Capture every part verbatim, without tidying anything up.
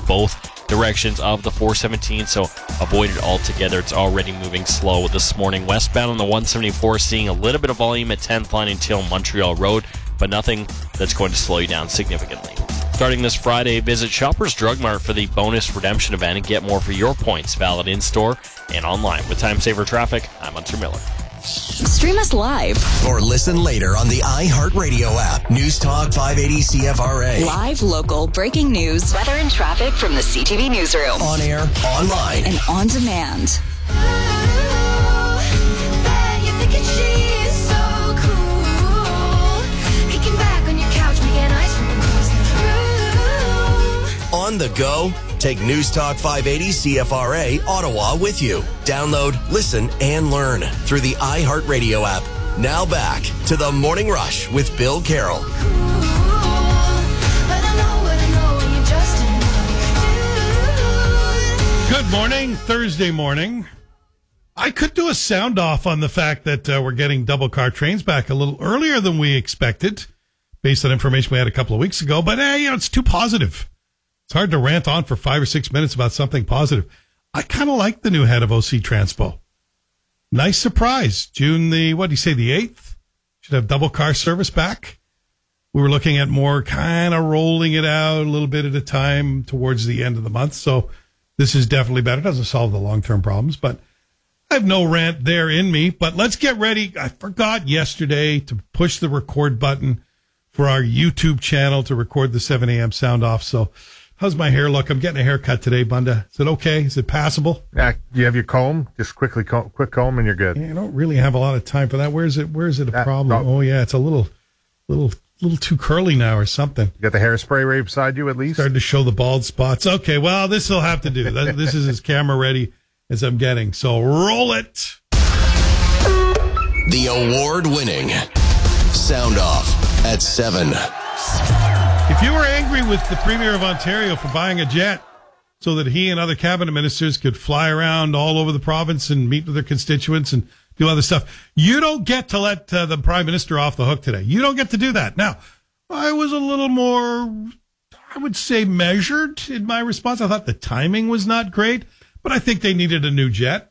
both directions of the four seventeen, so avoid it altogether. It's already moving slow this morning. Westbound on the one seventy-four, seeing a little bit of volume at tenth line until Montreal Road, but nothing that's going to slow you down significantly. Starting this Friday, visit Shoppers Drug Mart for the bonus redemption event and get more for your points, valid in-store and online. With Time Saver Traffic, I'm Hunter Miller. Stream us live or listen later on the iHeartRadio app. News Talk five eighty C F R A. Live, local, breaking news, weather and traffic from the C T V newsroom. On air, online, and on demand. On the go, take News Talk five eighty C F R A Ottawa with you. Download, listen, and learn through the iHeartRadio app. Now back to the Morning Rush with Bill Carroll. Good morning, Thursday morning. I could do a sound off on the fact that uh, we're getting double car trains back a little earlier than we expected, based on information we had a couple of weeks ago. But hey, you know, it's too positive. It's hard to rant on for five or six minutes about something positive. I kind of like the new head of O C Transpo. Nice surprise. June the, what do you say, the eighth? Should have double car service back. We were looking at more kind of rolling it out a little bit at a time towards the end of the month. So this is definitely better. It doesn't solve the long-term problems, but I have no rant there in me. But let's get ready. I forgot yesterday to push the record button for our YouTube channel to record the seven a.m. sound off. So how's my hair look? I'm getting a haircut today, Bunda. Is it okay? Is it passable? Yeah, you have your comb. Just quickly, comb, quick comb, and you're good. Yeah, I don't really have a lot of time for that. Where is it? Where is it a that, problem? Oh, yeah, it's a little, little, little too curly now, or something. You got the hairspray right beside you, at least. Starting to show the bald spots. Okay, well, this will have to do. This is as camera ready as I'm getting. So roll it. The award-winning Sound Off at seven. If you were angry with the Premier of Ontario for buying a jet so that he and other cabinet ministers could fly around all over the province and meet with their constituents and do other stuff, you don't get to let uh, the Prime Minister off the hook today. You don't get to do that. Now, I was a little more, I would say, measured in my response. I thought the timing was not great, but I think they needed a new jet.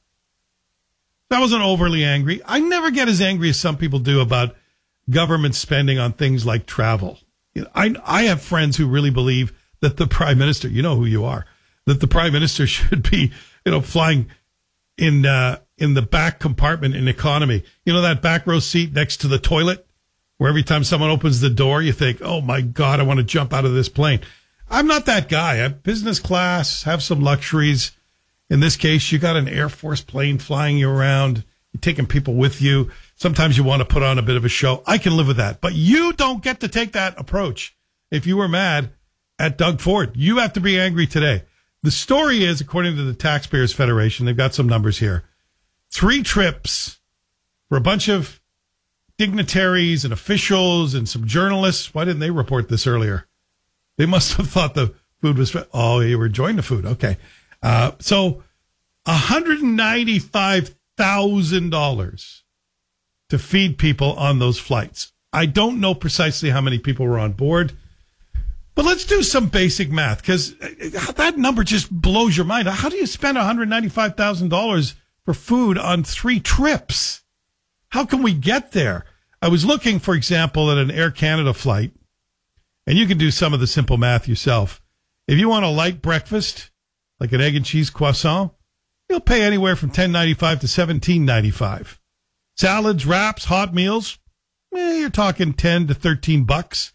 I wasn't overly angry. I never get as angry as some people do about government spending on things like travel. I I have friends who really believe that the Prime Minister, you know who you are, that the Prime Minister should be, you know, flying in uh, in the back compartment in economy. You know, that back row seat next to the toilet, where every time someone opens the door, you think, oh my God, I want to jump out of this plane. I'm not that guy. I'm business class, have some luxuries. In this case, you got an Air Force plane flying you around. You're taking people with you. Sometimes you want to put on a bit of a show. I can live with that. But you don't get to take that approach. If you were mad at Doug Ford, you have to be angry today. The story is, according to the Taxpayers Federation, they've got some numbers here. Three trips for a bunch of dignitaries and officials and some journalists. Why didn't they report this earlier? They must have thought the food was, oh, you were enjoying the food. Okay. Uh, so one hundred ninety-five thousand dollars to feed people on those flights. I don't know precisely how many people were on board, but let's do some basic math, because that number just blows your mind. How do you spend one hundred ninety-five thousand dollars for food on three trips? How can we get there? I was looking, for example, at an Air Canada flight, and you can do some of the simple math yourself. If you want a light breakfast, like an egg and cheese croissant, you'll pay anywhere from ten ninety-five to seventeen ninety-five. Salads, wraps, hot meals, eh, you're talking ten to thirteen bucks.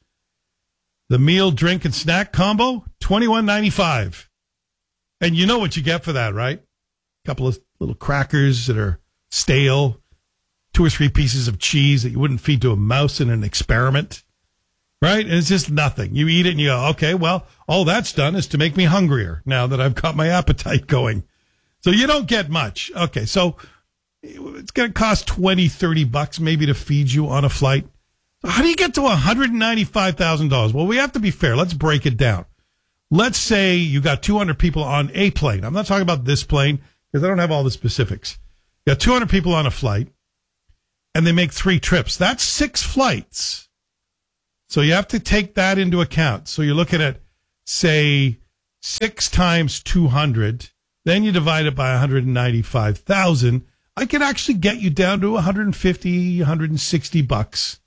The meal, drink, and snack combo, twenty-one ninety-five. And you know what you get for that, right? A couple of little crackers that are stale, two or three pieces of cheese that you wouldn't feed to a mouse in an experiment, right? And it's just nothing. You eat it and you go, okay, well, all that's done is to make me hungrier now that I've got my appetite going. So you don't get much. Okay, so it's going to cost twenty, thirty bucks maybe to feed you on a flight. So how do you get to one hundred ninety-five thousand dollars? Well, we have to be fair. Let's break it down. Let's say you got two hundred people on a plane. I'm not talking about this plane because I don't have all the specifics. You got two hundred people on a flight, and they make three trips. That's six flights. So you have to take that into account. So you're looking at, say, six times two hundred, then you divide it by one hundred ninety-five thousand, I could actually get you down to one hundred fifty, one hundred sixty bucks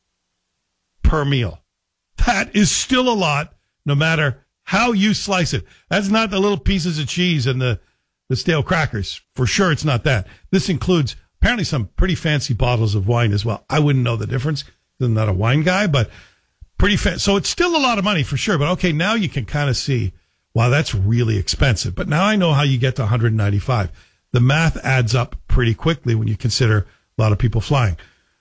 per meal. That is still a lot, no matter how you slice it. That's not the little pieces of cheese and the, the stale crackers. For sure, it's not that. This includes apparently some pretty fancy bottles of wine as well. I wouldn't know the difference. I'm not a wine guy, but pretty fancy. So it's still a lot of money for sure. But okay, now you can kind of see, wow, that's really expensive. But now I know how you get to one hundred ninety-five. The math adds up pretty quickly when you consider a lot of people flying.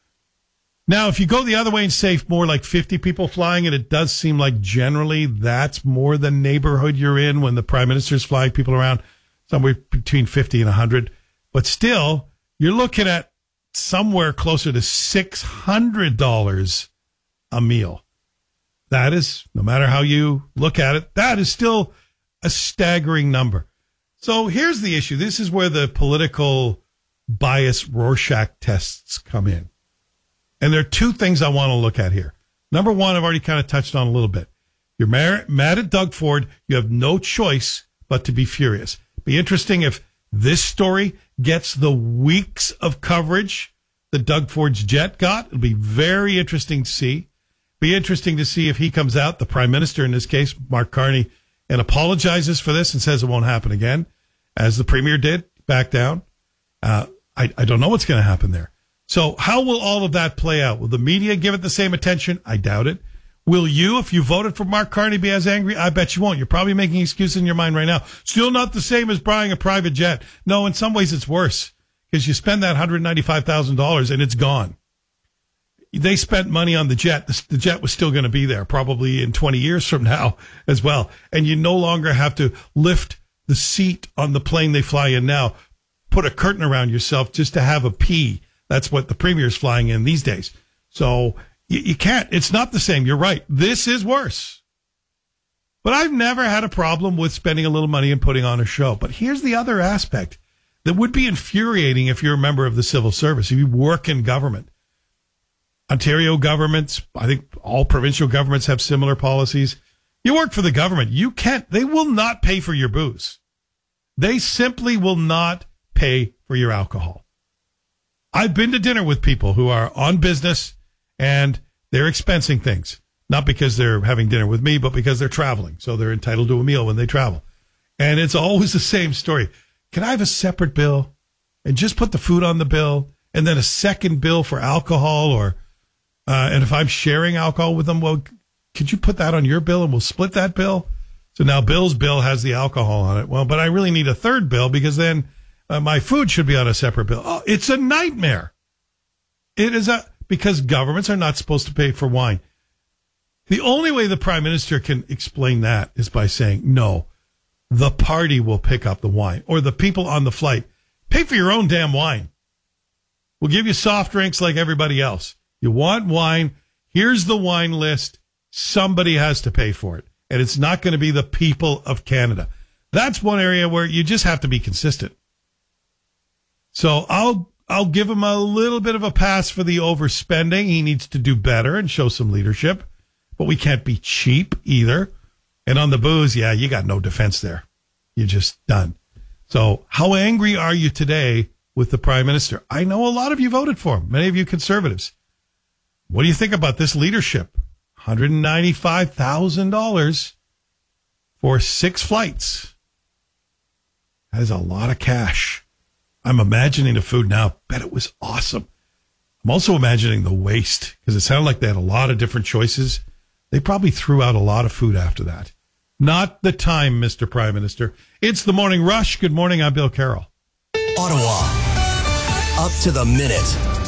Now, if you go the other way and say more like fifty people flying, and it does seem like generally that's more the neighborhood you're in when the prime minister's flying people around, somewhere between fifty and one hundred. But still, you're looking at somewhere closer to six hundred dollars a meal. That is, no matter how you look at it, that is still a staggering number. So here's the issue. This is where the political bias Rorschach tests come in. And there are two things I want to look at here. Number one, I've already kind of touched on a little bit. You're mad at Doug Ford. You have no choice but to be furious. Be interesting if this story gets the weeks of coverage that Doug Ford's jet got. It'll be very interesting to see. Be interesting to see if he comes out, the prime minister in this case, Mark Carney, and apologizes for this and says it won't happen again, as the premier did, back down. Uh, I, I don't know what's going to happen there. So how will all of that play out? Will the media give it the same attention? I doubt it. Will you, if you voted for Mark Carney, be as angry? I bet you won't. You're probably making excuses in your mind right now. Still not the same as buying a private jet. No, in some ways it's worse because you spend that one hundred ninety-five thousand dollars and it's gone. They spent money on the jet. The jet was still going to be there probably in twenty years from now as well. And you no longer have to lift the seat on the plane they fly in now, put a curtain around yourself just to have a pee. That's what the premier's flying in these days. So you, you can't. It's not the same. You're right. This is worse. But I've never had a problem with spending a little money and putting on a show. But here's the other aspect that would be infuriating if you're a member of the civil service, if you work in government. Ontario governments, I think all provincial governments have similar policies. You work for the government. You can't, they will not pay for your booze. They simply will not pay for your alcohol. I've been to dinner with people who are on business and they're expensing things, not because they're having dinner with me, but because they're traveling. So they're entitled to a meal when they travel. And it's always the same story. Can I have a separate bill and just put the food on the bill and then a second bill for alcohol or Uh, and if I'm sharing alcohol with them, well, could you put that on your bill and we'll split that bill? So now Bill's bill has the alcohol on it. Well, but I really need a third bill because then uh, my food should be on a separate bill. Oh, it's a nightmare. It is a, because governments are not supposed to pay for wine. The only way the prime minister can explain that is by saying, no, the party will pick up the wine or the people on the flight. Pay for your own damn wine. We'll give you soft drinks like everybody else. You want wine, here's the wine list. Somebody has to pay for it. And it's not going to be the people of Canada. That's one area where you just have to be consistent. So I'll I'll give him a little bit of a pass for the overspending. He needs to do better and show some leadership. But we can't be cheap either. And on the booze, yeah, you got no defense there. You're just done. So how angry are you today with the prime minister? I know a lot of you voted for him, many of you conservatives. What do you think about this leadership? one hundred ninety-five thousand dollars for six flights. That is a lot of cash. I'm imagining the food now. Bet it was awesome. I'm also imagining the waste because it sounded like they had a lot of different choices. They probably threw out a lot of food after that. Not the time, Mister Prime Minister. It's the Morning Rush. Good morning. I'm Bill Carroll. Ottawa. Up to the minute.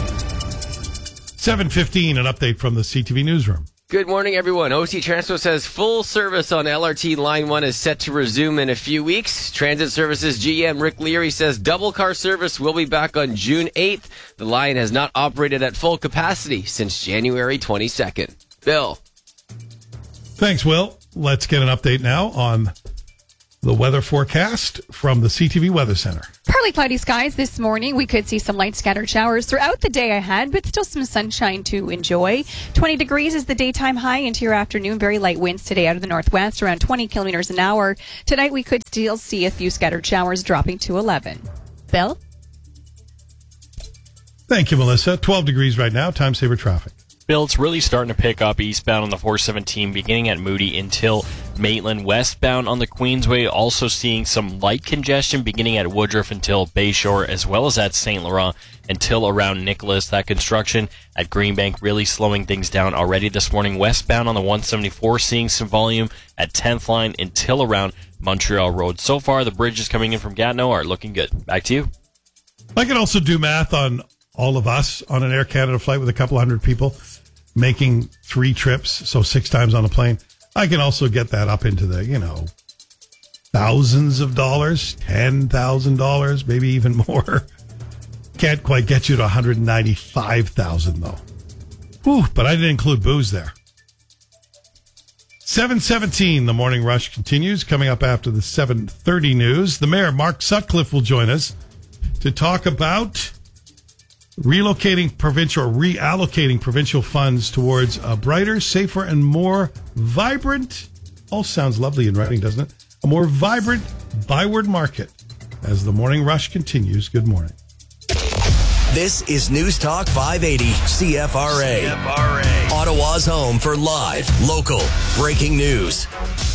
seven fifteen, an update from the C T V newsroom. Good morning, everyone. O T Transpo says full service on L R T Line one is set to resume in a few weeks. Transit Services G M Rick Leary says double car service will be back on June eighth. The line has not operated at full capacity since January twenty-second. Bill. Thanks, Will. Let's get an update now on The weather forecast from the C T V Weather Center. Partly cloudy skies this morning. We could see some light scattered showers throughout the day ahead, but still some sunshine to enjoy. twenty degrees is the daytime high into your afternoon. Very light winds today out of the northwest, around twenty kilometers an hour. Tonight we could still see a few scattered showers dropping to eleven. Bill? Thank you, Melissa. twelve degrees right now. Time saver traffic. Bill, it's really starting to pick up eastbound on the four seventeen, beginning at Moody until Maitland. Westbound on the Queensway, also seeing some light congestion beginning at Woodruff until Bayshore, as well as at Saint Laurent until around Nicholas. That construction at Greenbank really slowing things down already this morning. Westbound on the one seventy-four, seeing some volume at tenth line until around Montreal Road. So far, the bridges coming in from Gatineau are looking good. Back to you. I can also do math on all of us on an Air Canada flight with a couple hundred people making three trips, so six times on a plane. I can also get that up into the, you know, thousands of dollars, ten thousand dollars, maybe even more. Can't quite get you to one hundred ninety-five thousand dollars, though. Whew, but I didn't include booze there. seven seventeen, the Morning Rush continues. Coming up after the seven thirty news, the mayor, Mark Sutcliffe, will join us to talk about relocating provincial, or reallocating provincial funds towards a brighter, safer, and more vibrant, all sounds lovely in writing, doesn't it? A more vibrant Byward market. As the Morning Rush continues, good morning. This is News Talk five eighty C F R A. C F R A. Ottawa's home for live, local, breaking news.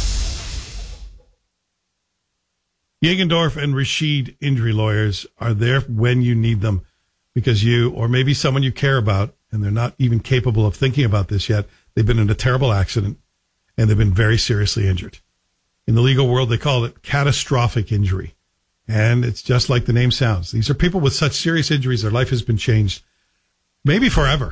Jagendorf and Rashid injury lawyers are there when you need them, because you, or maybe someone you care about, and they're not even capable of thinking about this yet, they've been in a terrible accident, and they've been very seriously injured. In the legal world, they call it catastrophic injury. And it's just like the name sounds. These are people with such serious injuries, their life has been changed, maybe forever.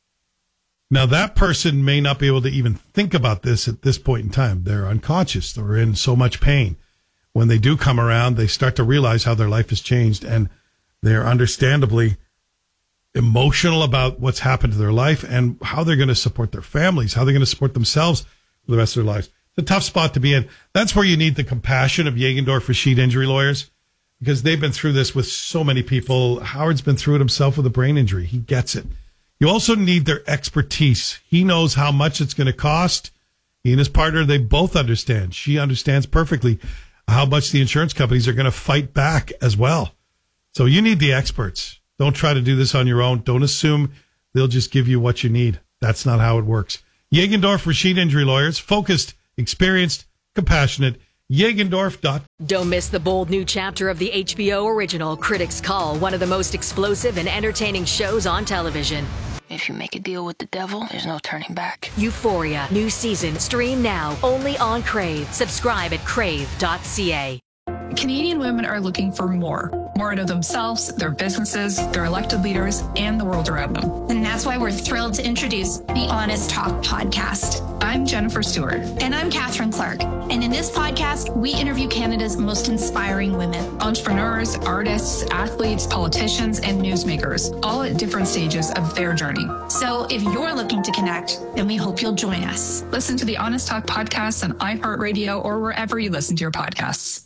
Now, that person may not be able to even think about this at this point in time. They're unconscious. They're in so much pain. When they do come around, they start to realize how their life has changed, and they're understandably emotional about what's happened to their life and how they're going to support their families, how they're going to support themselves for the rest of their lives. It's a tough spot to be in. That's where you need the compassion of Jagendorf Rashid injury lawyers, because they've been through this with so many people. Howard's been through it himself with a brain injury. He gets it. You also need their expertise. He knows how much it's going to cost. He and his partner, they both understand. She understands perfectly how much the insurance companies are going to fight back as well. So you need the experts. Don't try to do this on your own. Don't assume they'll just give you what you need. That's not how it works. Jagendorf Rashid injury lawyers, focused, experienced, compassionate. Jagendorf dot com. Don't miss the bold new chapter of the H B O original Critics' Call, one of the most explosive and entertaining shows on television. If you make a deal with the devil, there's no turning back. Euphoria, new season, stream now, only on Crave. Subscribe at crave dot c a. Canadian women are looking for more. More out of themselves, their businesses, their elected leaders, and the world around them. And that's why we're thrilled to introduce the Honest Talk podcast. I'm Jennifer Stewart. And I'm Catherine Clark. And in this podcast, we interview Canada's most inspiring women. Entrepreneurs, artists, athletes, politicians, and newsmakers, all at different stages of their journey. So if you're looking to connect, then we hope you'll join us. Listen to the Honest Talk podcast on iHeartRadio or wherever you listen to your podcasts.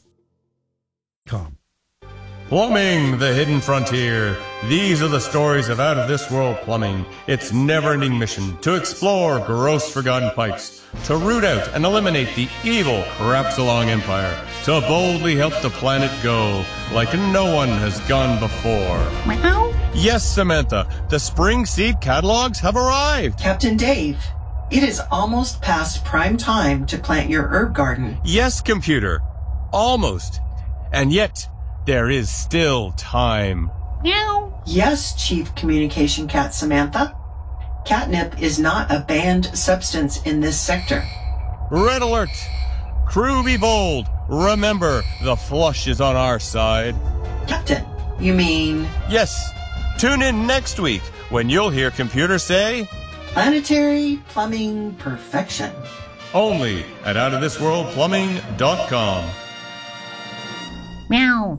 Com. Plumbing, the hidden frontier. These are the stories of out-of-this-world plumbing. Its never-ending mission to explore gross forgotten pipes, to root out and eliminate the evil Crapsalong Empire, to boldly help the planet go like no one has gone before. Meow. Yes, Samantha, the spring seed catalogs have arrived. Captain Dave, it is almost past prime time to plant your herb garden. Yes, computer, almost. And yet, there is still time. Meow. Yes, Chief Communication Cat Samantha. Catnip is not a banned substance in this sector. Red alert! Crew be bold. Remember, the flush is on our side. Captain, you mean? Yes. Tune in next week when you'll hear computer say... Planetary Plumbing Perfection. Only at out of this world plumbing dot com. Meow.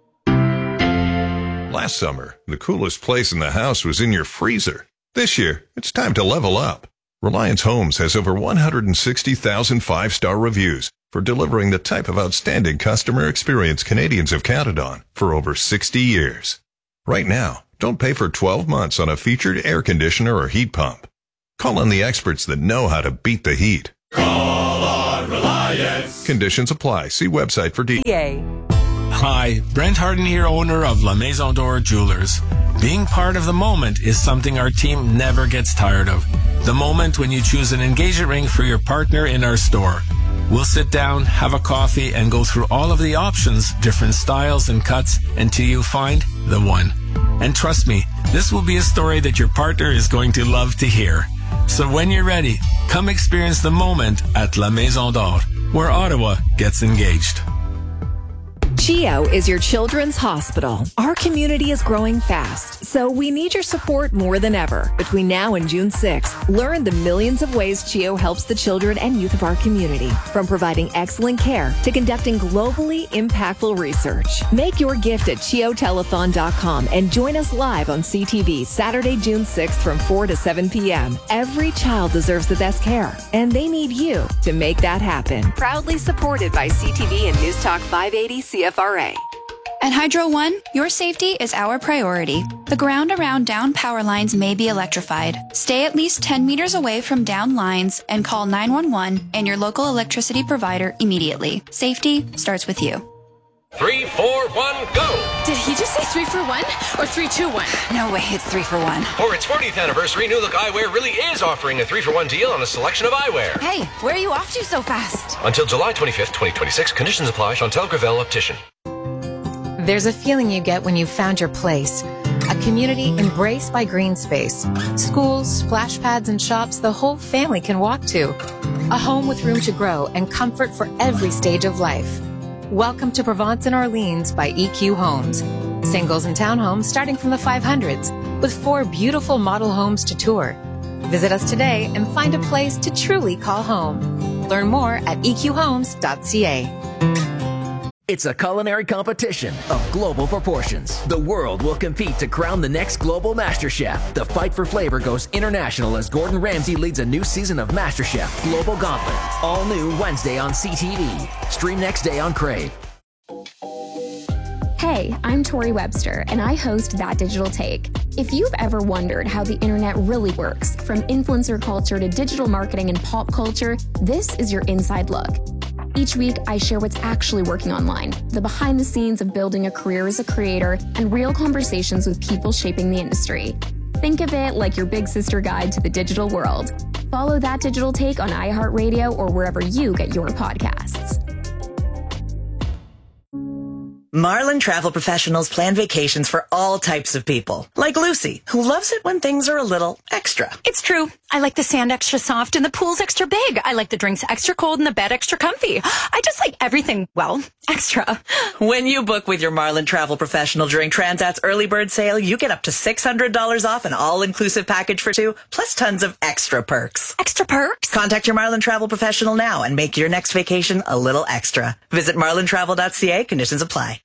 Last summer, the coolest place in the house was in your freezer. This year, it's time to level up. Reliance Homes has over one hundred sixty thousand five-star reviews. for delivering the type of outstanding customer experience Canadians have counted on for over sixty years. Right now, don't pay for twelve months on a featured air conditioner or heat pump. Call on the experts that know how to beat the heat. Call on Reliance. Conditions apply. See website for details. Hi, Brent Harden here, owner of La Maison d'Or Jewelers. Being part of the moment is something our team never gets tired of. The moment when you choose an engagement ring for your partner in our store. We'll sit down, have a coffee, and go through all of the options, different styles and cuts, until you find the one. And trust me, this will be a story that your partner is going to love to hear. So when you're ready, come experience the moment at La Maison d'Or, where Ottawa gets engaged. CHEO is your children's hospital. Our community is growing fast, so we need your support more than ever. Between now and June sixth, learn the millions of ways CHEO helps the children and youth of our community, from providing excellent care to conducting globally impactful research. Make your gift at cheo telethon dot com and join us live on C T V Saturday, June sixth from four to seven p.m. Every child deserves the best care, and they need you to make that happen. Proudly supported by C T V and News Talk five eighty C F R A. At Hydro One, your safety is our priority. The ground around down power lines may be electrified. Stay at least ten meters away from down lines and call nine one one and your local electricity provider immediately. Safety starts with you. Three, four, one, go! Did he just say three for one or three, two, one? No way, it's three for one. For its fortieth anniversary, New Look Eyewear really is offering a three for one deal on a selection of eyewear. Hey, where are you off to so fast? Until July twenty-fifth, twenty twenty-six, conditions apply. Chantel Gravel, Optician. There's a feeling you get when you've found your place. A community embraced by green space. Schools, splash pads, and shops the whole family can walk to. A home with room to grow and comfort for every stage of life. Welcome to Provence and Orleans by E Q Homes. Singles and townhomes starting from the five hundreds, with four beautiful model homes to tour. Visit us today and find a place to truly call home. Learn more at e q homes dot c a. It's a culinary competition of global proportions. The world will compete to crown the next global Master Chef. The fight for flavor goes international as Gordon Ramsay leads a new season of Master Chef Global Gauntlet. All new Wednesday on C T V. Stream next day on Crave. Hey, I'm Tori Webster, and I host That Digital Take. If you've ever wondered how the internet really works, from influencer culture to digital marketing and pop culture, this is your inside look. Each week, I share what's actually working online, the behind the scenes of building a career as a creator, and real conversations with people shaping the industry. Think of it like your big sister guide to the digital world. Follow That Digital Take on iHeartRadio or wherever you get your podcasts. Marlin Travel Professionals plan vacations for all types of people, like Lucy, who loves it when things are a little extra. It's true. I like the sand extra soft and the pool's extra big. I like the drinks extra cold and the bed extra comfy. I just like everything, well, extra. When you book with your Marlin Travel Professional during Transat's early bird sale, you get up to six hundred dollars off an all-inclusive package for two, plus tons of extra perks. Extra perks? Contact your Marlin Travel Professional now and make your next vacation a little extra. Visit marlin travel dot c a. Conditions apply.